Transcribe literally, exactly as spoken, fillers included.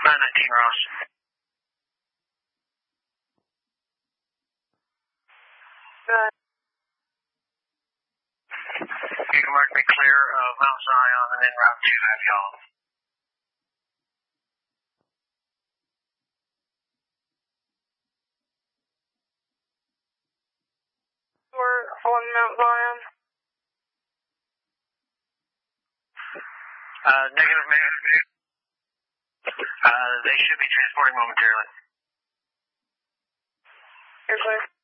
nine nineteen Ross. Good. You can mark me clear of Mount Zion and then Route two, have y'all. We're on Mount Zion. Uh, negative, negative. Uh, they should be transporting momentarily. You're clear.